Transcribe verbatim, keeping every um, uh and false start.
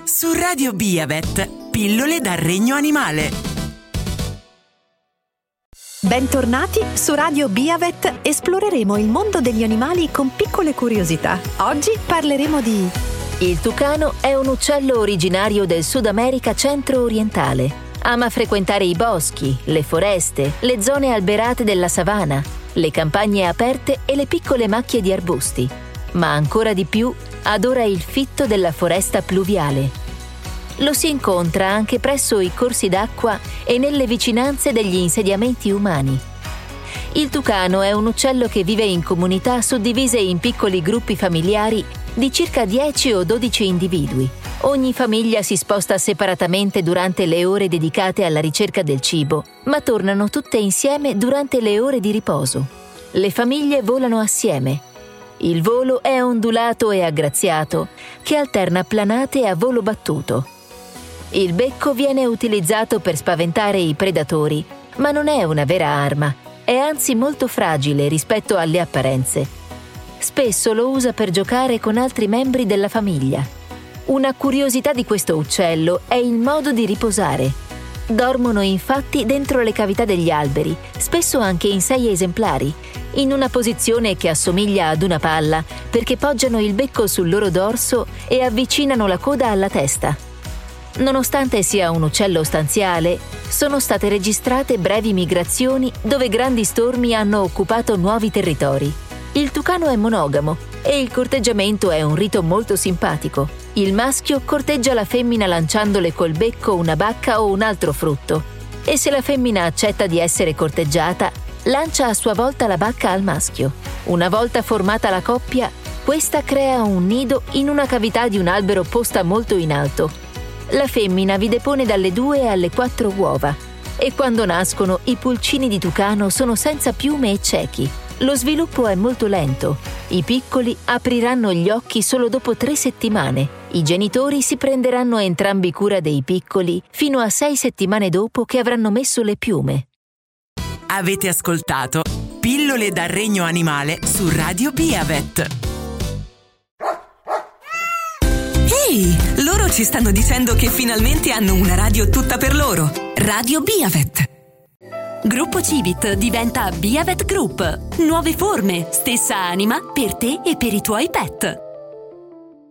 Su Radio Biavet, pillole dal regno animale. Bentornati su Radio Biavet, esploreremo il mondo degli animali con piccole curiosità. Oggi parleremo di... Il tucano è un uccello originario del Sud America centro-orientale. Ama frequentare i boschi, le foreste, le zone alberate della savana, le campagne aperte e le piccole macchie di arbusti. Ma ancora di più, adora il fitto della foresta pluviale. Lo si incontra anche presso i corsi d'acqua e nelle vicinanze degli insediamenti umani. Il tucano è un uccello che vive in comunità suddivise in piccoli gruppi familiari di circa dieci o dodici individui. Ogni famiglia si sposta separatamente durante le ore dedicate alla ricerca del cibo, ma tornano tutte insieme durante le ore di riposo. Le famiglie volano assieme. Il volo è ondulato e aggraziato, che alterna planate a volo battuto. Il becco viene utilizzato per spaventare i predatori, ma non è una vera arma, è anzi molto fragile rispetto alle apparenze. Spesso lo usa per giocare con altri membri della famiglia. Una curiosità di questo uccello è il modo di riposare. Dormono infatti dentro le cavità degli alberi, spesso anche in sei esemplari, in una posizione che assomiglia ad una palla, perché poggiano il becco sul loro dorso e avvicinano la coda alla testa. Nonostante sia un uccello stanziale, sono state registrate brevi migrazioni dove grandi stormi hanno occupato nuovi territori. Il tucano è monogamo e il corteggiamento è un rito molto simpatico. Il maschio corteggia la femmina lanciandole col becco una bacca o un altro frutto, e se la femmina accetta di essere corteggiata, lancia a sua volta la bacca al maschio. Una volta formata la coppia, questa crea un nido in una cavità di un albero posta molto in alto. La femmina vi depone dalle due alle quattro uova e quando nascono i pulcini di tucano sono senza piume e ciechi. Lo sviluppo è molto lento. I piccoli apriranno gli occhi solo dopo tre settimane. I genitori si prenderanno entrambi cura dei piccoli fino a sei settimane dopo che avranno messo le piume. Avete ascoltato Pillole dal regno animale su Radio Biavet. Ehi, loro ci stanno dicendo che finalmente hanno una radio tutta per loro. Radio Biavet. Gruppo Civit diventa Biavet Group. Nuove forme, stessa anima per te e per i tuoi pet.